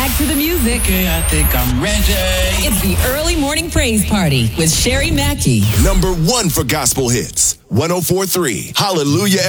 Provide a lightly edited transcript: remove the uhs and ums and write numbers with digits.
back to the music. Okay, I think I'm ready. It's the Early Morning Praise Party with Sherry Mackey. Number 1 for gospel hits. 104.3 Hallelujah